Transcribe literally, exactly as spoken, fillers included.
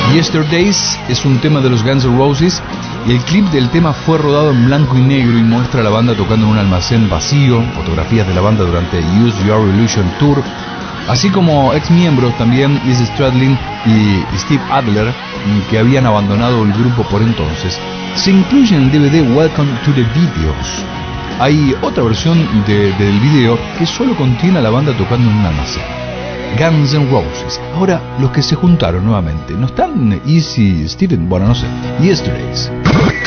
Yesterdays es un tema de los Guns N' Roses y el clip del tema fue rodado en blanco y negro y muestra a la banda tocando en un almacén vacío, fotografías de la banda durante el Use Your Illusion Tour, así como ex miembros también Izzy Stradlin y Steve Adler, que habían abandonado el grupo por entonces. Se incluye en el D V D Welcome to the Videos. Hay otra versión de, del video que solo contiene a la banda tocando en un almacén. Guns N' Roses. Ahora, los que se juntaron nuevamente, ¿no están Izzy, Steven? Bueno, no sé. Yesterdays.